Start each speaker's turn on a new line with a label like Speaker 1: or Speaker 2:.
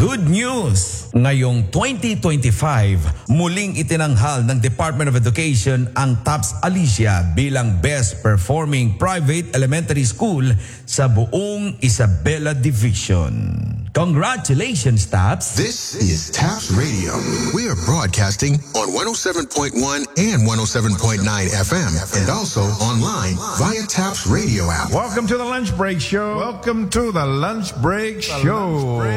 Speaker 1: Good news! Ngayong 2025, muling itinanghal ng Department of Education ang TAPS Alicia bilang Best Performing Private Elementary School sa buong Isabela Division. Congratulations, TAPS!
Speaker 2: This is TAPS Radio. We are broadcasting on 107.1 and 107.9 FM and also online via TAPS Radio app.
Speaker 3: Welcome to the Lunch Break Show. Welcome to the Lunch Break Show.